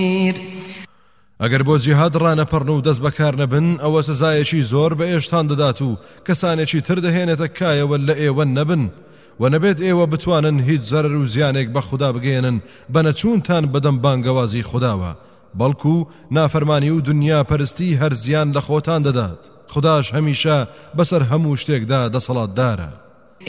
ئەگەر بۆ جیهاد ڕانەپەڕن و دەست بەکار نەبن ئەوە سزایەکی زۆر بە ئێشتان دەدات و کەسانێکی تر دەهێنێتە کایەوە لە ئێوە نەبن و نەبێت ئێوە بتوانن هیچ زەرر و زیانێک بە خوددا بگەێنن بە نەچوونتان بەدەم بانگەوازی خودداوە بەڵکو نافەرمانی و دنیا پەرستی هەر زیان لە خۆتان دەدات خودداش هەمیشە بەسەر هەموو شتێکدا دەسەڵاتدارە